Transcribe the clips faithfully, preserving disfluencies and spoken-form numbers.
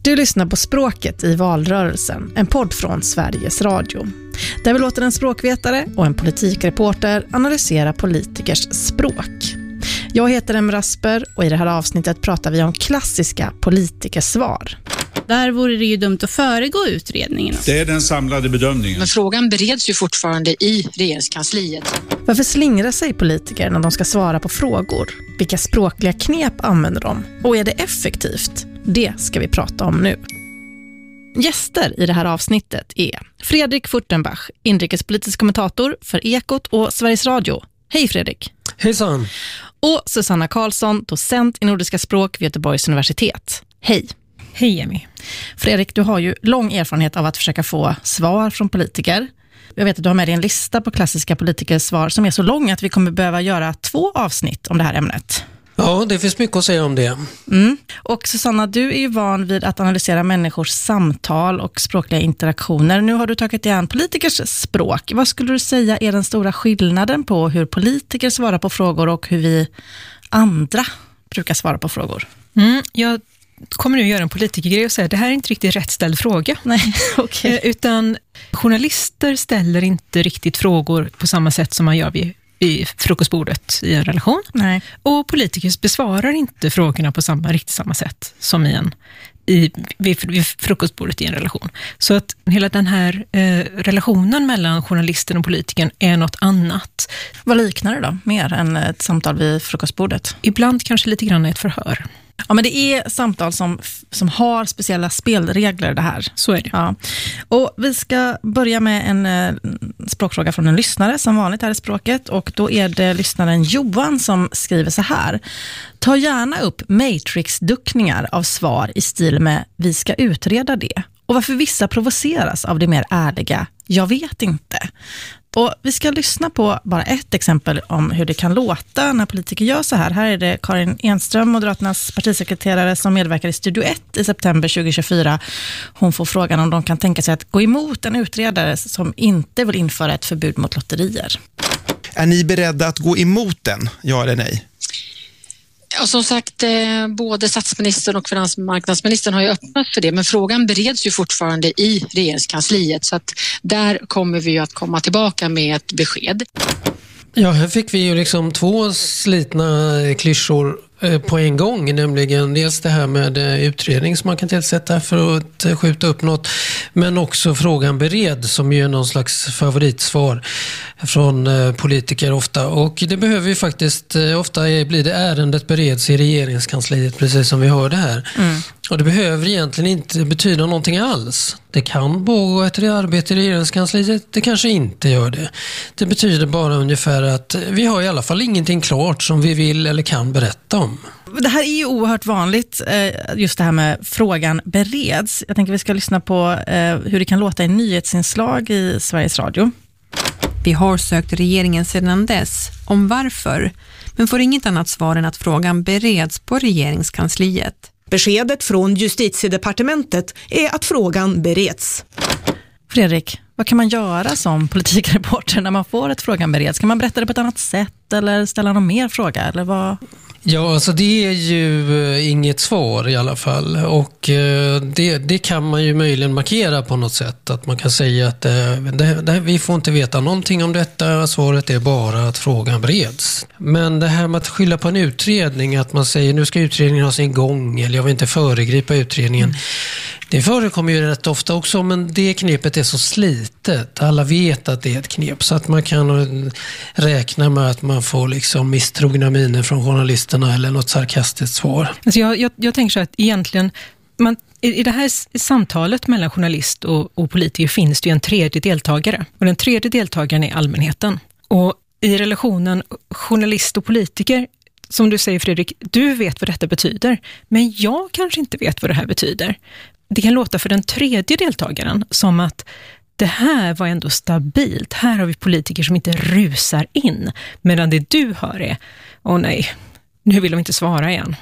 Du lyssnar på Språket i valrörelsen, en podd från Sveriges Radio. Där vi låter en språkvetare och en politikreporter analysera politikers språk. Jag heter Emma Rasper och i det här avsnittet pratar vi om klassiska politikersvar. Där vore det ju dumt att föregå utredningen. Det är den samlade bedömningen. Men frågan bereds ju fortfarande i regeringskansliet. Varför slingrar sig politiker när de ska svara på frågor? Vilka språkliga knep använder de? Och är det effektivt? Det ska vi prata om nu. Gäster i det här avsnittet är Fredrik Furtenbach, inrikespolitisk kommentator för Ekot och Sveriges Radio. Hej Fredrik! Hejsan! Och Susanna Karlsson, docent i nordiska språk vid Göteborgs universitet. Hej! Hej Emmy. Fredrik, du har ju lång erfarenhet av att försöka få svar från politiker. Jag vet att du har med dig en lista på klassiska politikersvar som är så lång att vi kommer behöva göra två avsnitt om det här ämnet. Ja, det finns mycket att säga om det. Mm. Och Susanna, du är ju van vid att analysera människors samtal och språkliga interaktioner. Nu har du tagit igen politikers språk. Vad skulle du säga är den stora skillnaden på hur politiker svarar på frågor och hur vi andra brukar svara på frågor? Mm, jag kommer nu göra en politikergrej och säga att det här är inte riktigt rätt ställd fråga. Nej, okej. Okay. Utan journalister ställer inte riktigt frågor på samma sätt som man gör vid i frukostbordet i en relation. Nej. Och politiker besvarar inte frågorna på samma, riktigt samma sätt som i en, i, vid, vid frukostbordet i en relation. Så att hela den här eh, relationen mellan journalisten och politikern är något annat. Vad liknar det då? Mer än ett samtal vid frukostbordet? Ibland kanske lite grann ett förhör. Ja, men det är samtal som, som har speciella spelregler det här. Så är det. Ja. Och vi ska börja med en eh, språkfråga från en lyssnare som vanligt här i Språket. Och då är det lyssnaren Johan som skriver så här. Ta gärna upp Matrix-duckningar av svar i stil med vi ska utreda det. Och varför vissa provoceras av det mer ärliga jag vet inte. Och vi ska lyssna på bara ett exempel om hur det kan låta när politiker gör så här. Här är det Karin Enström, Moderaternas partisekreterare, som medverkar i Studio ett i september tjugohundratjugofyra. Hon får frågan om de kan tänka sig att gå emot en utredare som inte vill införa ett förbud mot lotterier. Är ni beredda att gå emot den? Ja eller nej? Ja, som sagt, både statsministern och finansmarknadsministern har ju öppnat för det, men frågan bereds ju fortfarande i regeringskansliet, så att där kommer vi ju att komma tillbaka med ett besked. Ja, här fick vi ju liksom två slitna klyschor på en gång, nämligen dels det här med utredning som man kan tillsätta för att skjuta upp något, men också frågan bered som ju är någon slags favoritsvar från politiker ofta, och det behöver ju faktiskt ofta bli det ärendet bereds i regeringskansliet, precis som vi hörde här. Mm. Och det behöver egentligen inte betyda någonting alls. Det kan pågå ett arbete i regeringskansliet, det kanske inte gör det. Det betyder bara ungefär att vi har i alla fall ingenting klart som vi vill eller kan berätta om. Det här är ju oerhört vanligt, just det här med frågan bereds. Jag tänker vi ska lyssna på hur det kan låta i nyhetsinslag i Sveriges Radio. Vi har sökt regeringen sedan dess om varför, men får inget annat svar än att frågan bereds på regeringskansliet. Beskedet från Justitiedepartementet är att frågan bereds. Fredrik, vad kan man göra som politikreporter när man får ett frågan bereds? Kan man berätta det på ett annat sätt eller ställa någon mer fråga? Eller vad? Ja, alltså det är ju inget svar i alla fall, och det, det kan man ju möjligen markera på något sätt, att man kan säga att det, det, vi får inte veta någonting om detta, svaret är bara att frågan bereds. Men det här med att skylla på en utredning, att man säger nu ska utredningen ha sin gång eller jag vill inte föregripa utredningen, mm. det förekommer ju rätt ofta också, men det knepet är så slitet. Alla vet att det är ett knep, så att man kan räkna med att man får liksom misstrogna miner från journalisterna eller något sarkastiskt svar. Alltså jag, jag, jag tänker så att egentligen, man, i, i det här samtalet mellan journalist och, och politiker finns det ju en tredje deltagare. Och den tredje deltagaren är allmänheten. Och i relationen journalist och politiker, som du säger Fredrik, du vet vad detta betyder. Men jag kanske inte vet vad det här betyder. Det kan låta för den tredje deltagaren som att det här var ändå stabilt. Här har vi politiker som inte rusar in. Medan det du hör är, åh nej, nu vill de inte svara igen.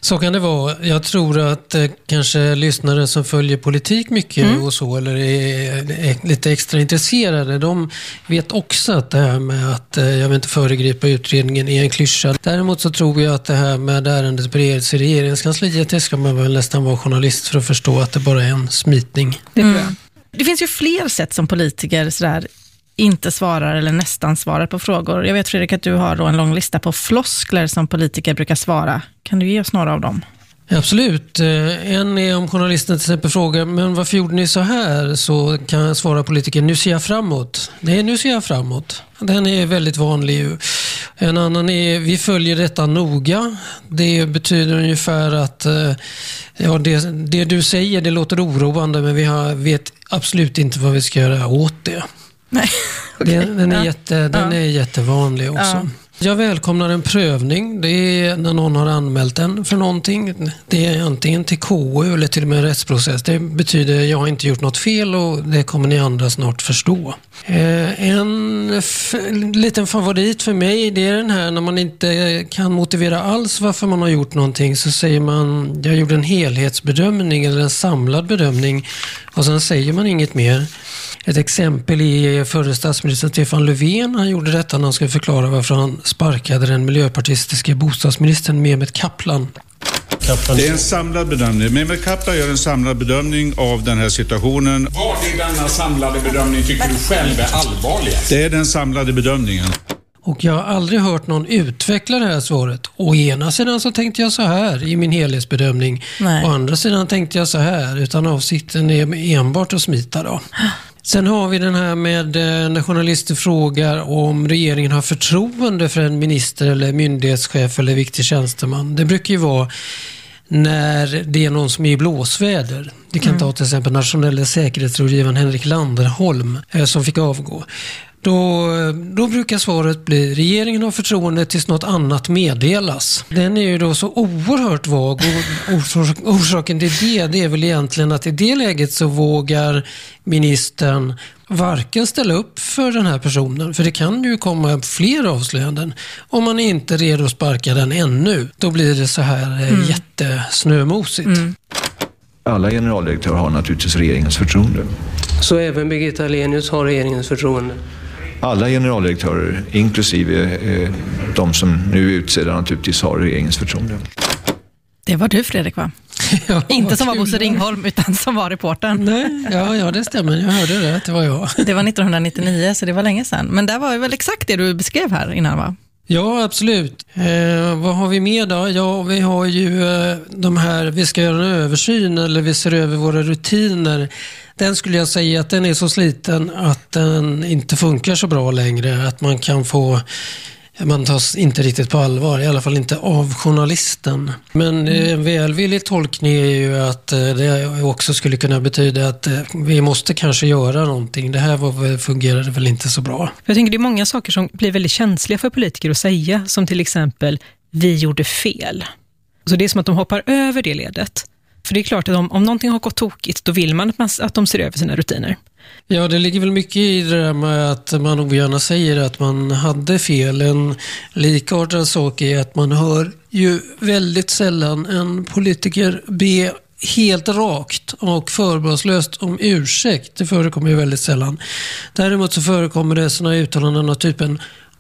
Så kan det vara. Jag tror att eh, kanske lyssnare som följer politik mycket mm. och så, eller är, är lite extra intresserade, de vet också att det här med att eh, jag vill inte föregripa utredningen är en klyscha. Däremot så tror jag att det här med ärendet bereds i regeringskansliet, det ska man väl nästan vara journalist för att förstå att det bara är en smitning. Det tror jag. Det finns ju fler sätt som politiker sådär inte svarar eller nästan svarar på frågor. Jag vet, Fredrik, att du har då en lång lista på floskler som politiker brukar svara. Kan du ge oss några av dem? Absolut. En är om journalisten till exempel frågar, men varför gjorde ni så här? Så kan jag svara politiker, nu ser jag framåt. Nej, nu ser jag framåt. Den är väldigt vanlig. En annan är, vi följer detta noga. Det betyder ungefär att ja, det, det du säger, det låter oroande, men vi har, vet absolut inte vad vi ska göra åt det. Nej. Okay. Den, den, är, ja. jätte, den ja. är jättevanlig också. Ja. Jag välkomnar en prövning. Det är när någon har anmält den för någonting. Det är antingen till K U eller till och med en rättsprocess. Det betyder att jag har inte gjort något fel och det kommer ni andra snart förstå. Eh, en f- liten favorit för mig, det är den här när man inte kan motivera alls varför man har gjort någonting, så säger man, jag gjorde en helhetsbedömning eller en samlad bedömning, och sen säger man inget mer. Ett exempel är förre statsministern Stefan Löfven. Han gjorde detta när han skulle förklara varför han sparkade den miljöpartistiska bostadsministern Mehmet Kaplan. Det är en samlad bedömning. Mehmet Kaplan gör en samlad bedömning av den här situationen. Vad i denna samlade bedömning tycker du själv är allvarligast? Det är den samlade bedömningen. Och jag har aldrig hört någon utveckla det här svaret. Å ena sidan så tänkte jag så här i min helhetsbedömning. Nej. Å andra sidan tänkte jag så här, utan avsikten är enbart att smita då. Sen har vi den här med när journalister frågar om regeringen har förtroende för en minister eller myndighetschef eller viktig tjänsteman. Det brukar ju vara när det är någon som är i blåsväder. Det kan mm. ta till exempel nationella säkerhetsrådgivaren Henrik Landerholm som fick avgå. Då, då brukar svaret bli, regeringen har förtroende tills något annat meddelas. Den är ju då så oerhört vag, och orsak, orsaken till det, det är väl egentligen att i det läget så vågar ministern varken ställa upp för den här personen, för det kan ju komma fler avslöjanden. Om man är inte är redo att sparka den ännu, då blir det så här mm. jättesnömosigt. Mm. Alla generaldirektörer har naturligtvis regeringens förtroende. Så även Birgitta Ahlenius har regeringens förtroende? Alla generaldirektörer, inklusive eh, de som nu är utsedda, naturligtvis har regeringens förtroende. Det var du, Fredrik, va? Ja, inte som var Bosse Ringholm, utan som var reportern. Nej, ja, ja, det stämmer. Jag hörde det, det var jag. Det var nittonhundranittionio, så det var länge sedan. Men det var väl exakt det du beskrev här innan, va? Ja, absolut. Eh, vad har vi med då? Ja, vi har ju eh, de här, vi ska göra en översyn eller vi ser över våra rutiner. Den skulle jag säga att den är så sliten att den inte funkar så bra längre. Att man kan få, man tas inte riktigt på allvar, i alla fall inte av journalisten. Men eh, en välvillig tolkning är ju att eh, det också skulle kunna betyda att eh, vi måste kanske göra någonting. Det här var, fungerade väl inte så bra. Jag tänker det är många saker som blir väldigt känsliga för politiker att säga, som till exempel, vi gjorde fel. Så det är som att de hoppar över det ledet. För det är klart att om, om någonting har gått tokigt, då vill man att, man att de ser över sina rutiner. Ja, det ligger väl mycket i det där med att man ogärna säger att man hade fel. En likartad sak är att man hör ju väldigt sällan en politiker be helt rakt och förbehållslöst om ursäkt. Det förekommer ju väldigt sällan. Däremot så förekommer det sådana uttalanden av typen,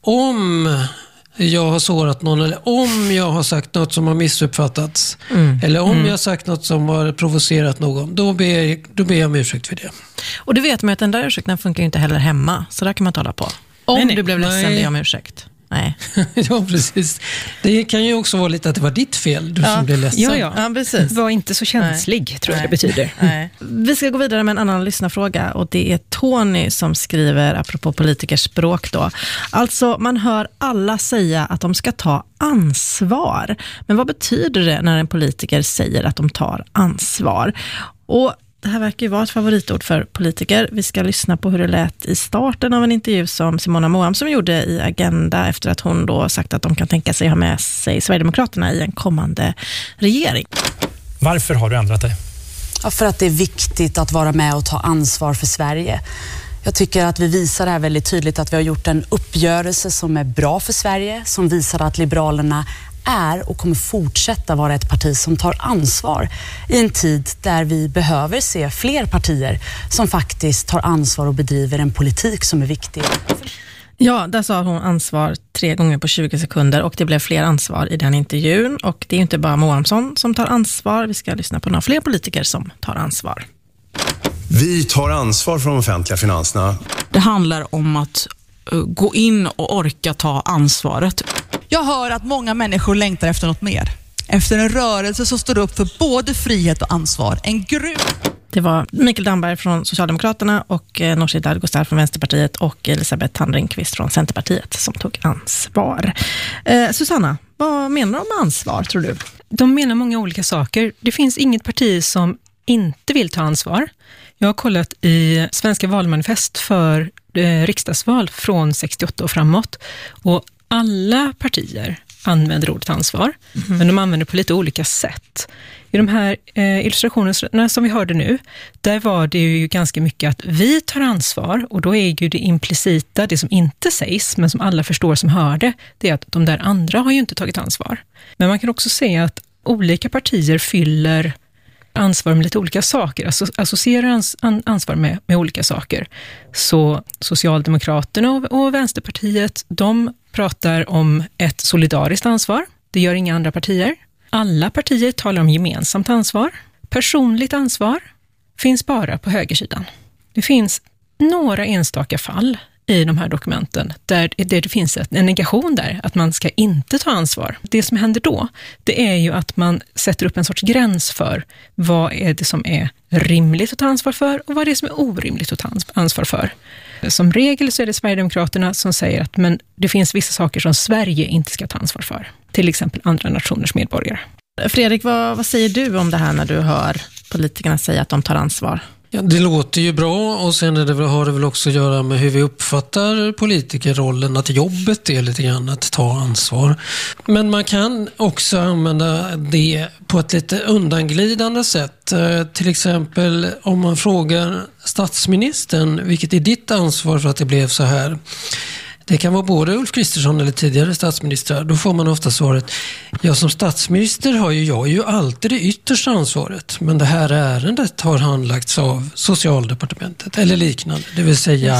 om jag har sårat någon, eller om jag har sagt något som har missuppfattats, mm. eller om mm. jag har sagt något som har provocerat någon, då ber, då ber jag om ursäkt för det. Och du vet med att den där ursäkten funkar ju inte heller hemma, så där kan man tala på. Om nej, nej. du blev ledsen, ber jag om ursäkt. Nej. Ja, precis. Det kan ju också vara lite att det var ditt fel, du ja. som blev ledsen. Ja, ja. ja precis. Var inte så känslig, nej. tror jag nej. det betyder. Nej. Vi ska gå vidare med en annan lyssnarfråga, och det är Tony som skriver, apropå politikers språk då. Alltså, man hör alla säga att de ska ta ansvar. Men vad betyder det när en politiker säger att de tar ansvar? Och det här verkar ju vara ett favoritord för politiker. Vi ska lyssna på hur det lät i starten av en intervju som Simona Moam som gjorde i Agenda efter att hon då sagt att de kan tänka sig ha med sig Sverigedemokraterna i en kommande regering. Varför har du ändrat dig? Ja, för att det är viktigt att vara med och ta ansvar för Sverige. Jag tycker att vi visar här väldigt tydligt att vi har gjort en uppgörelse som är bra för Sverige, som visar att Liberalerna är och kommer fortsätta vara ett parti som tar ansvar i en tid där vi behöver se fler partier som faktiskt tar ansvar och bedriver en politik som är viktig. Ja, där sa hon ansvar tre gånger på tjugo sekunder och det blev fler ansvar i den intervjun. Och det är inte bara Moamsson som tar ansvar. Vi ska lyssna på några fler politiker som tar ansvar. Vi tar ansvar för de offentliga finanserna. Det handlar om att uh, gå in och orka ta ansvaret. Jag hör att många människor längtar efter något mer. Efter en rörelse som står upp för både frihet och ansvar. En grund. Det var Mikael Damberg från Socialdemokraterna och eh, Nooshi Dadgostar från Vänsterpartiet och Elisabeth Tandringqvist från Centerpartiet som tog ansvar. Eh, Susanna, vad menar de med ansvar tror du? De menar många olika saker. Det finns inget parti som inte vill ta ansvar. Jag har kollat i Svenska valmanifest för eh, riksdagsval från sextioåtta och framåt och alla partier använder ordet ansvar, mm. men de använder på lite olika sätt. I de här eh, illustrationerna som vi hörde nu, där var det ju ganska mycket att vi tar ansvar och då är ju det implicita, det som inte sägs men som alla förstår som hör det, det är att de där andra har ju inte tagit ansvar. Men man kan också se att olika partier fyller ansvar med lite olika saker, alltså associerar ans- an- ansvar med, med olika saker. Så Socialdemokraterna och, och Vänsterpartiet, de pratar om ett solidariskt ansvar. Det gör inga andra partier. Alla partier talar om gemensamt ansvar. Personligt ansvar finns bara på högersidan. Det finns några enstaka fall i de här dokumenten där, där det finns en negation där, att man ska inte ta ansvar. Det som händer då, det är ju att man sätter upp en sorts gräns för vad är det som är rimligt att ta ansvar för och vad är det som är orimligt att ta ansvar för. Som regel så är det Sverigedemokraterna som säger att men det finns vissa saker som Sverige inte ska ta ansvar för. Till exempel andra nationers medborgare. Fredrik, vad, vad säger du om det här när du hör politikerna säga att de tar ansvar? Ja, det låter ju bra och sen är det väl, har det väl också att göra med hur vi uppfattar politikerrollen, att jobbet är lite grann att ta ansvar. Men man kan också använda det på ett lite undanglidande sätt. Till exempel om man frågar statsministern, vilket är ditt ansvar för att det blev så här? Det kan vara både Ulf Kristersson eller tidigare statsministrar. Då får man ofta svaret, ja som statsminister har ju jag ju alltid det yttersta ansvaret. Men det här ärendet har handlagts av Socialdepartementet eller liknande. Det vill säga